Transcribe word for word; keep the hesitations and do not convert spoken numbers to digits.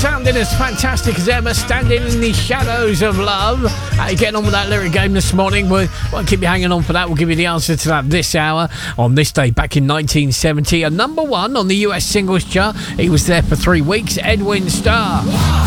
sounding as fantastic as ever, Standing in the Shadows of Love. How you getting on with that lyric game this morning? We'll, won't keep you hanging on for that. We'll give you the answer to that this hour. On this day back in nineteen seventy, a number one on the U S singles chart. He was there for three weeks, Edwin Starr.